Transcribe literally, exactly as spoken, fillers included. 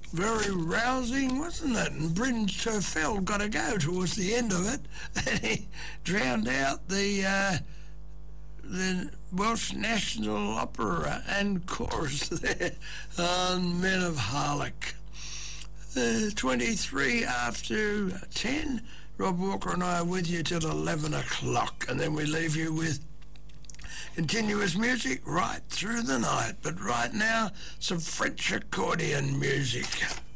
Very rousing, wasn't it? And Bryn Terfel got to go towards the end of it, and he drowned out the uh, the Welsh National Opera and chorus there on Men of Harlech. Uh, twenty-three after ten. Rob Walker and I are with you till eleven o'clock, and then we leave you with continuous music right through the night. But right now, some French accordion music.